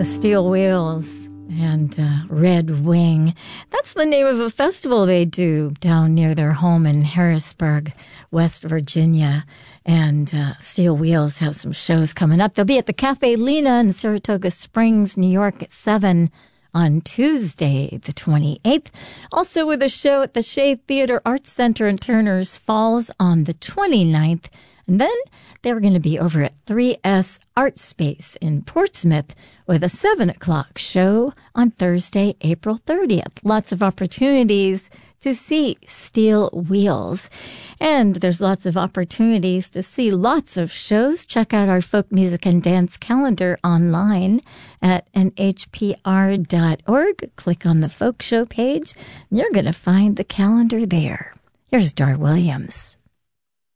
The Steel Wheels and Red Wing. That's the name of a festival they do down near their home in Harrisburg, West Virginia. And Steel Wheels have some shows coming up. They'll be at the Cafe Lena in Saratoga Springs, New York at 7 on Tuesday, the 28th. Also with a show at the Shea Theater Arts Center in Turner's Falls on the 29th. And then they're going to be over at 3S Art Space in Portsmouth with a 7 o'clock show on Thursday, April 30th. Lots of opportunities to see Steel Wheels. And there's lots of opportunities to see lots of shows. Check out our folk music and dance calendar online at nhpr.org. Click on the folk show page, and you're going to find the calendar there. Here's Dar Williams.